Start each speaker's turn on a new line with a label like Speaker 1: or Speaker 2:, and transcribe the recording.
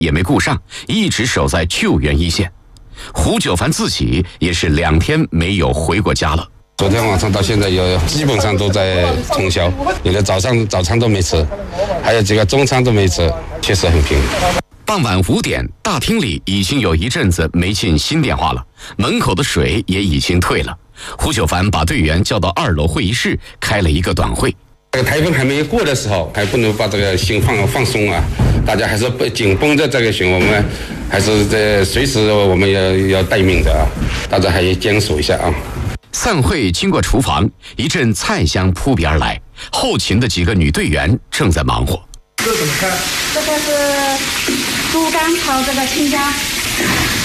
Speaker 1: 也没顾上，一直守在救援一线。胡九凡自己也是2天没有回过家了。
Speaker 2: 昨天晚上到现在基本上都在通宵，有的早餐都没吃，还有几个中餐都没吃，确实很拼。
Speaker 1: 傍晚5点，大厅里已经有一阵子没进新电话了，门口的水也已经退了。胡九凡把队员叫到2楼会议室，开了一个短会。
Speaker 2: 这个台风还没过的时候，还不能把这个心放松啊！大家还是紧绷着这个心，我们还是随时我们要待命的啊！大家还要坚守一下啊！
Speaker 1: 散会经过厨房，一阵菜香扑鼻而来，后勤的几个女队员正在忙活。
Speaker 3: 这怎么看？这个是猪肝炒这个青椒。